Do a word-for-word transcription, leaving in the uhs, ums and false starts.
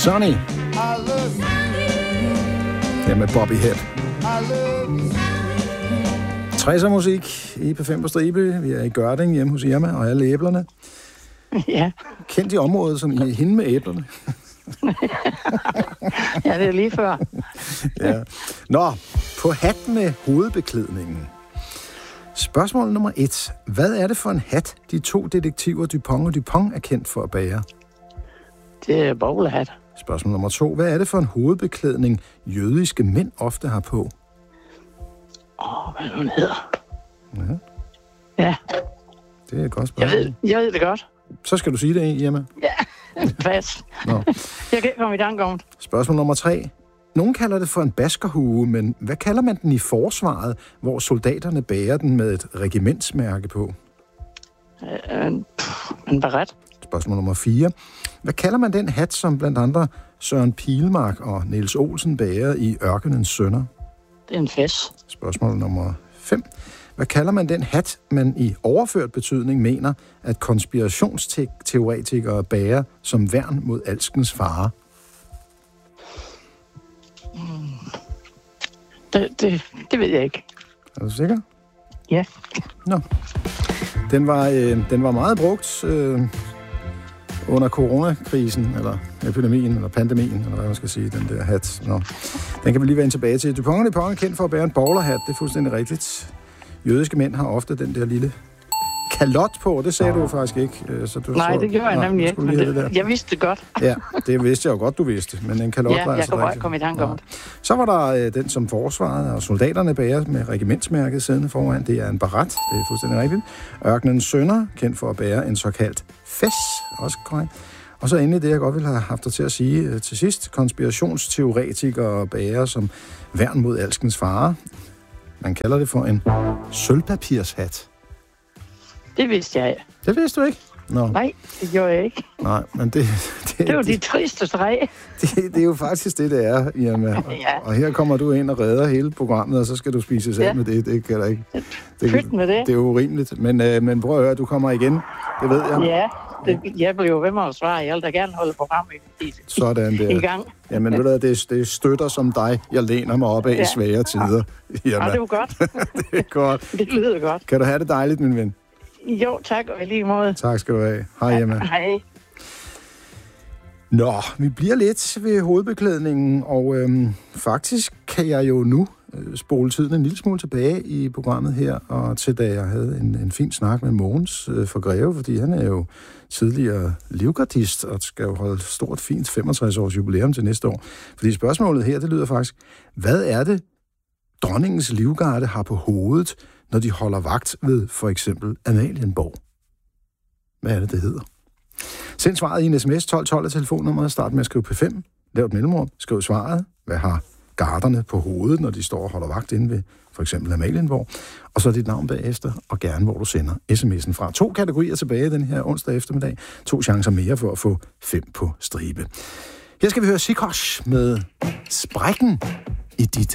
Sonny. Det med Bobby Hebb. tresser musik i P fem på stribe. Vi er i Gørding hjemme hos Irma og alle æblerne. Ja. Kendt i området som i hende med æblerne. Ja, det er lige før. Ja. Nå, på hat med hovedbeklædningen. Spørgsmål nummer et. Hvad er det for en hat, de to detektiver Dupont og Dupont er kendt for at bære? Det er bowlerhat. Spørgsmål nummer to. Hvad er det for en hovedbeklædning, jødiske mænd ofte har på? Åh, oh, hvad hun hedder. Ja. Ja. Det er et godt spørgsmål. Jeg ved, jeg ved det godt. Så skal du sige det, Irma. Ja, pas. Nå. Jeg kan ikke komme i tanke om det. Spørgsmål nummer tre. Nogen kalder det for en baskerhue, men hvad kalder man den i forsvaret, hvor soldaterne bærer den med et regimentsmærke på? Øh, en, en baret. Spørgsmål nummer fire. Hvad kalder man den hat, som blandt andre Søren Pilmark og Niels Olsen bærer i Ørkenens Sønner? Det er en fes. Spørgsmål nummer fem. Hvad kalder man den hat, man i overført betydning mener, at konspirationsteoretikere bærer som værn mod alskens fare? Det, det, det ved jeg ikke. Er du sikker? Ja. Nå. Den var, øh, den var meget brugt øh, under coronakrisen, eller epidemien, eller pandemien, eller hvad man skal sige, den der hat. Nå. Den kan vi lige vende tilbage til. Dupont og Dupont er kendt for at bære en bowlerhat, det er fuldstændig rigtigt. Jødiske mænd har ofte den der lille kalot på, det sagde du jo faktisk ikke. Så du Nej, så, det gjorde jeg nej, nemlig ikke, men det, det jeg vidste det godt. Ja, det vidste jeg jo godt, du vidste, men en kalot ja, var jeg altså kan bare rigtigt. komme i tanke om det. Så var der øh, den, som forsvaret og soldaterne bærer med regimentsmærket siddende foran. Det er en baret, det er fuldstændig rigtigt. Ørkenens Sønner, kendt for at bære en såkaldt fes, også korrekt. Og så endelig det, jeg godt ville have haft dig til at sige øh, til sidst. Konspirationsteoretikere bærer som værn mod alskens fare. Man kalder det for en sølvpapirshat. Det vidste jeg. Det vidste du ikke? Nå. Nej, det gjorde jeg ikke. Nej, men det... Det, det var det, de triste streg. Det, det er jo faktisk det, det er, Irma. Og, ja. og her kommer du ind og redder hele programmet, og så skal du spise sig ja. med det. Det kan der ikke. Det, Pyt med det. Det er jo urimeligt. Men, øh, men prøv at høre, du kommer igen. Det ved jeg. Ja, det, jeg bliver jo ved med at svare. Jeg vil da gerne holde programmet i, Sådan der. i gang. Jamen ved du, det, er, det er støtter som dig, jeg læner mig op af ja. i svære tider. Irma. Ja, det er godt. Det er godt. Det lyder godt. Kan du have det dejligt, min ven? Jo, tak, og i lige måde. Tak skal du have. Hej, Irma. Ja, hej. Nå, vi bliver lidt ved hovedbeklædningen, og øhm, faktisk kan jeg jo nu øh, spole tiden en lille smule tilbage i programmet her, og til da jeg havde en, en fin snak med Mogens øh, fra Greve, fordi han er jo tidligere livgardist, og skal jo holde stort fint femogtres års jubilæum til næste år. Fordi spørgsmålet her, det lyder faktisk, hvad er det, dronningens livgarde har på hovedet, når de holder vagt ved for eksempel Amalienborg? Hvad er det, det hedder? Send svaret i en sms tolv tolv af telefonnummeret. Start med at skrive P fem. Lav et mellemrum. Skriv svaret. Hvad har garderne på hovedet, når de står og holder vagt inde ved for eksempel Amalienborg? Og så dit navn bagefter, og gerne hvor du sender sms'en fra. To kategorier tilbage den her onsdag eftermiddag. To chancer mere for at få fem på stribe. Her skal vi høre Sikosh med Sprækken i dit